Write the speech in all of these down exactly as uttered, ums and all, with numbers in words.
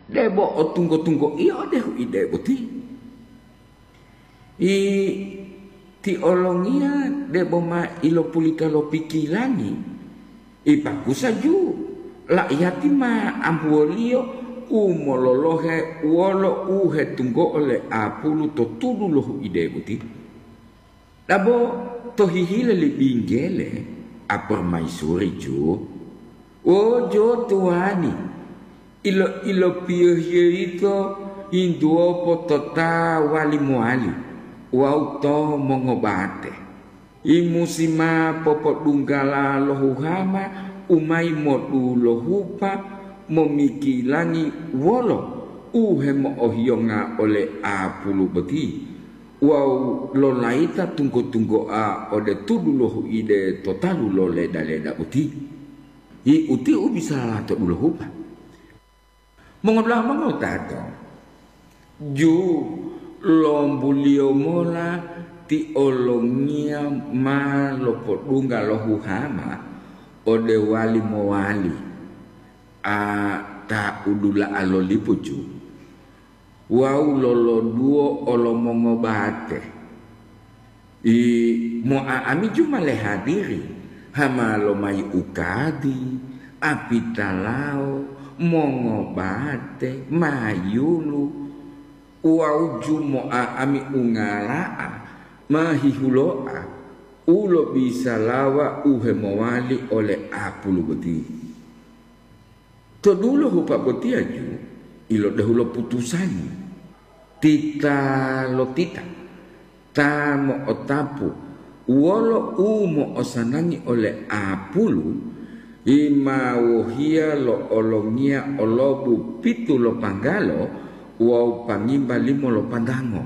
debo o tunggu-tunggu iyo deh ide buti i ti olongia debo ma ilo pulita lo pikilangi i bagus saju la yatima ambuolio umololohe wolo uhe tunggu oleh apulu to tudu lo ide buti dabo to hihile li bingele apor maisuri ju o jo tuani ilo ilo pio hierito induo potota wali muali wau to mongobate imusima popot dunggala lohuhama umai modu lohupa momikilangi wolo uhe mo ohionga oleh apulu beti wau lo laita tunggu-tunggu a ode tudu lohu ide totalu lo leda-leda uti i uti u bisa lato dulu hupa mengolah mengotato ju lombulio mola ti olongia ma lopo dunga lohu hama ode wali mowali a ta udula alolipu ju wau lolo duo olo mongobate i mo ami cuma le hadiri hama lo mai ukadi apitalao mongobate mayulu wau jumo ami ungalaa mahihuloa ulo bisa lawa uhe mowali oleh apulu beti to dulu hupa beti aju ilo dahulu putusan tita lo tita ta mo otapu wolo umo osanangi oleh apulu ima wohia lo olongia olobu pitu lo panggalo wau pangimba limo lo pandango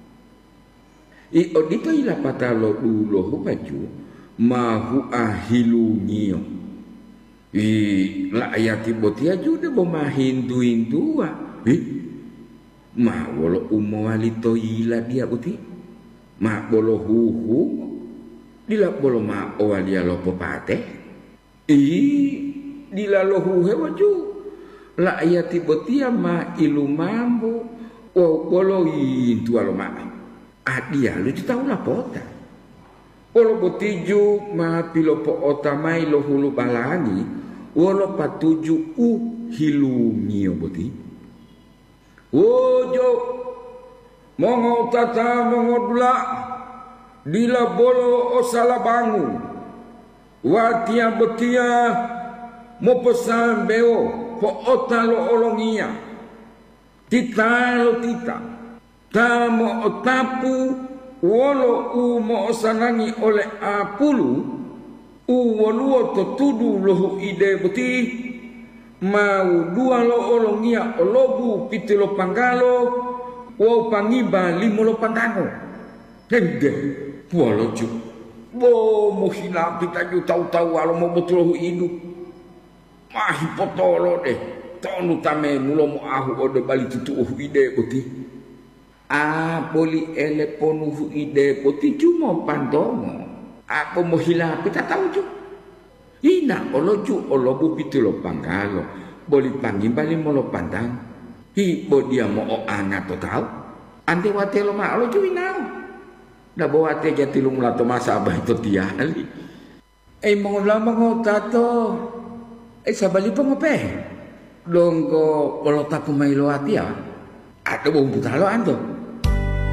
i odito ila pata lo dulo hupaju mahu ahilu ngio i la ayati botia jude bo mahindu indua eh ma wolo umo walito ila dia buti ma bolo huhu dila bolo ma owalia lo popate i dila lo huhe waju la ayati botia ma ilu mambu o bolo intu alo ma adia lu tahu la pota olo botiju ma pilopo otamai lo hulu balangi wolo patuju u hilungio boti wojo mongo tata mongo dula dila bolo osala bangu watia betia mo pesan beo po otalo olongia tita lo tita tamo otapu wolo u mo osanangi oleh apulu uwaluo to tudu lohu ide beti mau dua lo olongia olobu pitilo panggalo wo pangiba limo lo pandango hende walo ju bo mo hila pita ju tau-tau alo mo betul lohu idu mahi potolo deh tonu tame mulo mo ahu ode bali tutu lohu ide beti a boli ele ponu ide beti cuma pandongo apa mo hila kita tahu ju ina olo ju olo bu pitulo panggalo boli pangimbali mo lo pandang hi bo dia mo o anga to tahu ante wate lo ma olo ju inau da bo wate jati lu mulato masa abah itu tiali eh mo lama ngo tato eh sabali pa ngope donggo olo tapu mai lo atia ada bo putalo anto